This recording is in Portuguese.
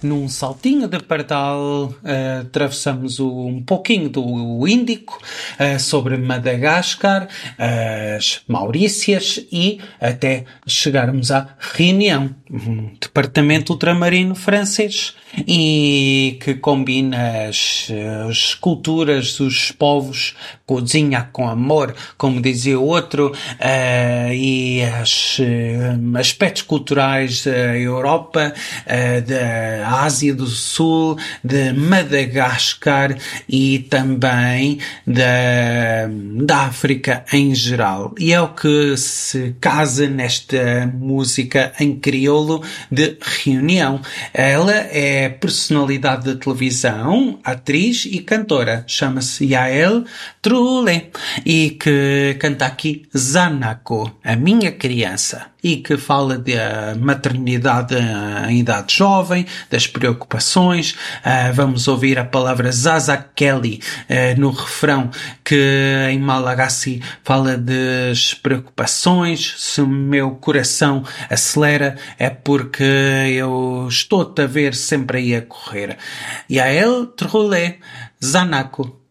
num saltinho de pardal, atravessamos um pouquinho do Índico, sobre Madagascar, as Maurícias e até chegarmos à Réunion, um departamento ultramarino francês, e que combina as culturas dos povos, cozinha com amor, como dizia o outro, e aspectos culturais da Europa, da Ásia do Sul, de Madagascar e também da África em geral. E é o que se casa nesta música em crioulo de Réunion. Ela é personalidade de televisão, atriz e cantora. Chama-se Yael Trulé e que canta aqui Zanako, a minha criança, e que fala da maternidade em idade jovem, das preocupações. Vamos ouvir a palavra Zazakeli no refrão, que em Malagasy fala das preocupações. Se o meu coração acelera é porque eu estou-te a ver sempre aí a correr. Yael Trulé, Zanako.